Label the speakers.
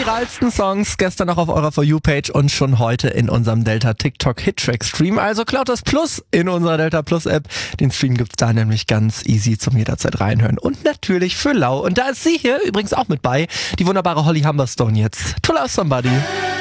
Speaker 1: viralsten Songs gestern noch auf eurer For You-Page und schon heute in unserem Delta TikTok Hit-Track-Stream. Also klaut das Plus in unserer Delta Plus-App. Den Stream gibt's da nämlich ganz easy zum jederzeit reinhören. Und natürlich für lau. Und da ist sie hier übrigens auch mit bei, die wunderbare Holly Humberstone jetzt. To Love Somebody.